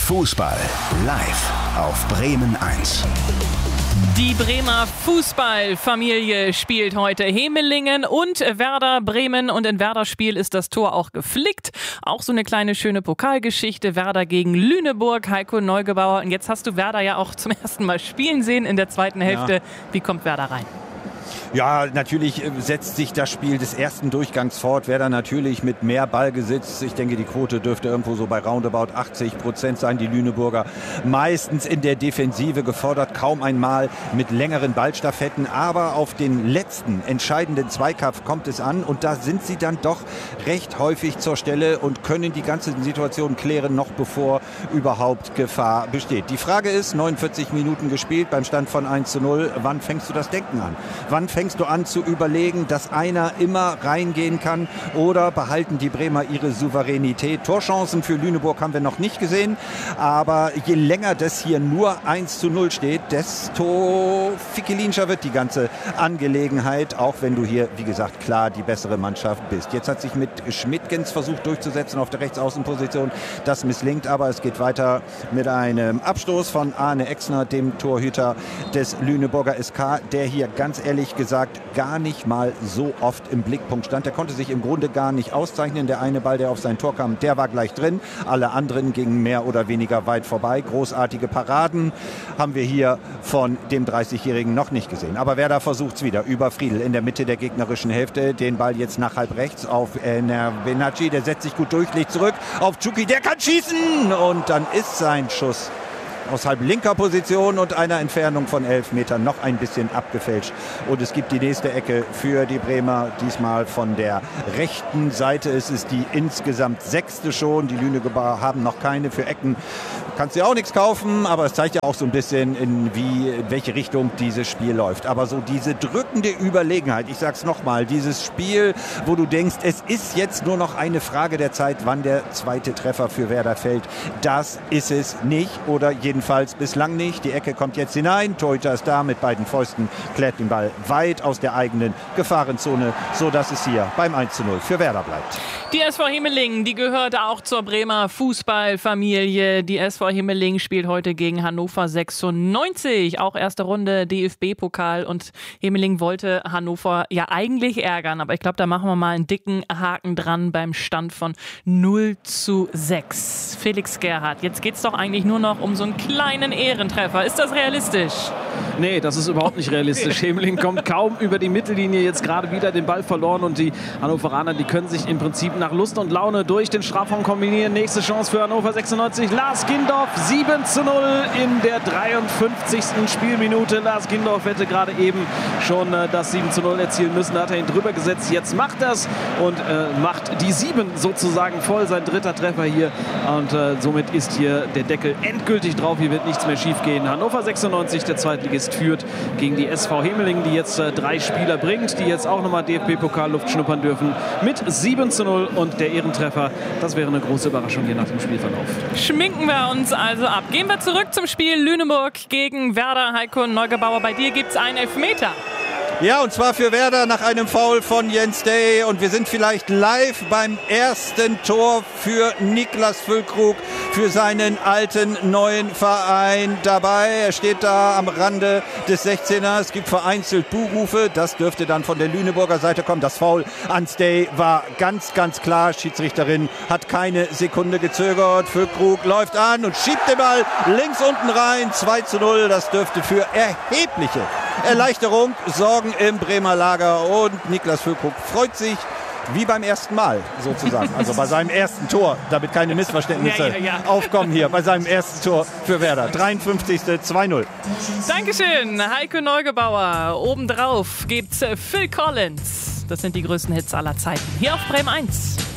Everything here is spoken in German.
Fußball live auf Bremen 1. Die Bremer Fußballfamilie spielt heute Hemelingen und Werder Bremen und in Werders Spiel ist das Tor auch geflickt. Auch so eine kleine schöne Pokalgeschichte. Werder gegen Lüneburg, Heiko Neugebauer. Und jetzt hast du Werder ja auch zum ersten Mal spielen sehen in der zweiten Hälfte. Ja. Wie kommt Werder rein? Ja, natürlich setzt sich das Spiel des ersten Durchgangs fort. Werder natürlich mit mehr Ballbesitz. Ich denke, die Quote dürfte irgendwo so bei roundabout 80% sein. Die Lüneburger meistens in der Defensive gefordert, kaum einmal mit längeren Ballstaffetten. Aber auf den letzten entscheidenden Zweikampf kommt es an. Und da sind sie dann doch recht häufig zur Stelle und können die ganze Situation klären, noch bevor überhaupt Gefahr besteht. Die Frage ist, 49 Minuten gespielt beim Stand von 1:0. Wann fängst du das Denken an? Wann fängst du an zu überlegen, dass einer immer reingehen kann, oder behalten die Bremer ihre Souveränität? Torchancen für Lüneburg haben wir noch nicht gesehen, aber je länger das hier nur 1:0 steht, desto fickelinscher wird die ganze Angelegenheit, auch wenn du hier, wie gesagt, klar die bessere Mannschaft bist. Jetzt hat sich mit Schmidtgens versucht durchzusetzen auf der Rechtsaußenposition. Das misslingt, aber es geht weiter mit einem Abstoß von Arne Exner, dem Torhüter des Lüneburger SK, der hier ganz ehrlich gesagt gar nicht mal so oft im Blickpunkt stand. Der konnte sich im Grunde gar nicht auszeichnen. Der eine Ball, der auf sein Tor kam, der war gleich drin. Alle anderen gingen mehr oder weniger weit vorbei. Großartige Paraden haben wir hier von dem 30-Jährigen noch nicht gesehen. Aber Werder versucht es wieder über Friedl in der Mitte der gegnerischen Hälfte. Den Ball jetzt nach halb rechts auf Benacci. Der setzt sich gut durch, legt zurück auf Czuki. Der kann schießen! Und dann ist sein Schuss aus halb linker Position und einer Entfernung von 11 Metern noch ein bisschen abgefälscht. Und es gibt die nächste Ecke für die Bremer, diesmal von der rechten Seite. Es ist die insgesamt 6. schon. Die Lüneburger haben noch keine. Für Ecken kannst du ja auch nichts kaufen, aber es zeigt ja auch so ein bisschen, in welche Richtung dieses Spiel läuft. Aber so diese drückende Überlegenheit, ich sag's nochmal, dieses Spiel, wo du denkst, es ist jetzt nur noch eine Frage der Zeit, wann der zweite Treffer für Werder fällt. Das ist es nicht, oder jedenfalls bislang nicht. Die Ecke kommt jetzt hinein, Torhüter ist da, mit beiden Fäusten klärt den Ball weit aus der eigenen Gefahrenzone, sodass es hier beim 1:0 für Werder bleibt. Die SV Hemelingen, die gehört auch zur Bremer Fußballfamilie. Die SV Hemelingen spielt heute gegen Hannover 96. Auch erste Runde DFB-Pokal. Und Hemelingen wollte Hannover ja eigentlich ärgern. Aber ich glaube, da machen wir mal einen dicken Haken dran beim Stand von 0:6. Felix Gerhardt, jetzt geht es doch eigentlich nur noch um so einen kleinen Ehrentreffer. Ist das realistisch? Nee, das ist überhaupt nicht realistisch. Hemelingen kommt kaum über die Mittellinie, jetzt gerade wieder den Ball verloren und die Hannoveraner, die können sich im Prinzip nach Lust und Laune durch den Strafraum kombinieren. Nächste Chance für Hannover 96. Lars Gindorf, 7:0 in der 53. Spielminute. Lars Gindorf hätte gerade eben schon das 7:0 erzielen müssen. Da hat er ihn drüber gesetzt. Jetzt macht er es und macht die 7 sozusagen voll. Sein dritter Treffer hier und somit ist hier der Deckel endgültig drauf. Hier wird nichts mehr schief gehen. Hannover 96, der Zweitligist, führt gegen die SV Hemelingen, die jetzt 3 Spieler bringt, die jetzt auch nochmal DFB-Pokal-Luft schnuppern dürfen, mit 7:0 und der Ehrentreffer. Das wäre eine große Überraschung hier nach dem Spielverlauf. Schminken wir uns also ab. Gehen wir zurück zum Spiel Lüneburg gegen Werder. Heiko Neugebauer, bei dir gibt es einen Elfmeter. Ja, und zwar für Werder nach einem Foul von Jens Day. Und wir sind vielleicht live beim ersten Tor für Niklas Füllkrug, für seinen alten neuen Verein dabei. Er steht da am Rande des 16er. Es gibt vereinzelt Buhrufe. Das dürfte dann von der Lüneburger Seite kommen. Das Foul an Day war ganz, ganz klar. Schiedsrichterin hat keine Sekunde gezögert. Füllkrug läuft an und schiebt den Ball links unten rein. 2:0. Das dürfte für erhebliche Erleichterung sorgen im Bremer Lager. Und Niklas Füllkrug freut sich wie beim ersten Mal sozusagen. Also bei seinem ersten Tor, damit keine Missverständnisse aufkommen hier, bei seinem ersten Tor für Werder. 53. 2:0. Dankeschön, Heiko Neugebauer. Obendrauf gibt's Phil Collins. Das sind die größten Hits aller Zeiten. Hier auf Bremen 1.